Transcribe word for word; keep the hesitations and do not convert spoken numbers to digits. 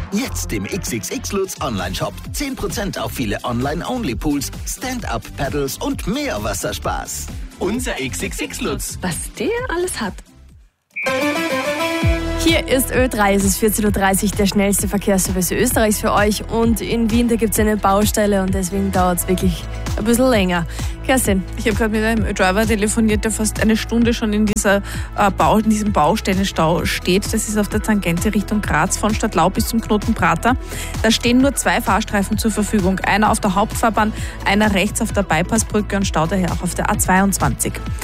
Jetzt im X X X Lutz Online-Shop. zehn Prozent auf viele Online-Only-Pools, Stand-Up-Paddles und mehr Wasserspaß. Unser X X X Lutz. Was der alles hat. Hier ist Ö drei, es ist vierzehn Uhr dreißig, der schnellste Verkehrsservice Österreichs für euch. Und in Wien, da gibt es eine Baustelle und deswegen dauert es wirklich ein bisschen länger. Kerstin. Ich habe gerade mit einem Ö-Driver telefoniert, der fast eine Stunde schon in, dieser, äh, Bau, in diesem Baustellenstau steht. Das ist auf der Tangente Richtung Graz von Stadtlau bis zum Knoten Prater. Da stehen nur zwei Fahrstreifen zur Verfügung. Einer auf der Hauptfahrbahn, einer rechts auf der Bypassbrücke und Stau daher auch auf der A zweiundzwanzig.